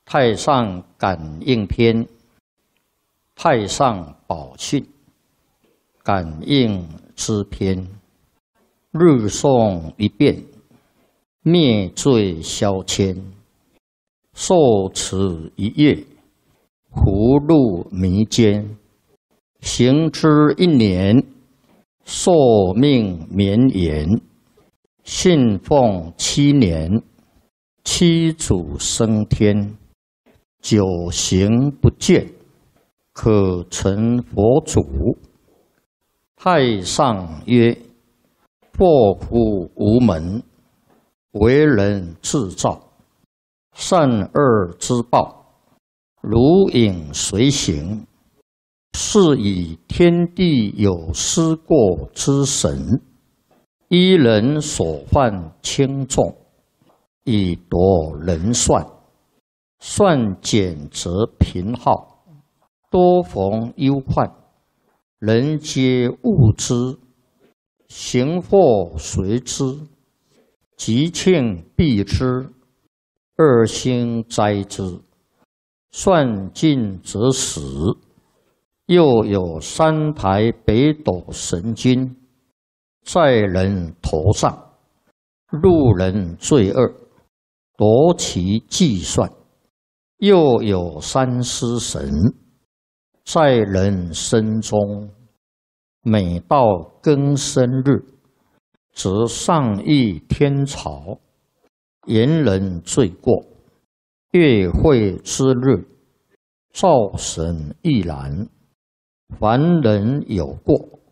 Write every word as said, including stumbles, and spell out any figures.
太上感应篇，太上宝训，感应之篇。日诵一遍，灭罪消愆。受持一夜，福禄弥坚。行之一年，寿命绵延。信奉七年，七祖升天。九行不倦，可成佛祖。太上曰：祸福无门，为人自造。善恶之报，如影随形。是以天地有失过之神，依人所犯轻重，以夺人算。算减则贫耗，多逢忧患。人皆恶之，行祸随之，吉庆避之，恶星灾之。算尽则死。又有三台北斗神君，在人头上，路人罪恶，夺其计算。又有三尸神，在人身中，每到庚申日，则上议天朝，言人罪过。月会之日，灶神亦然。凡人有过，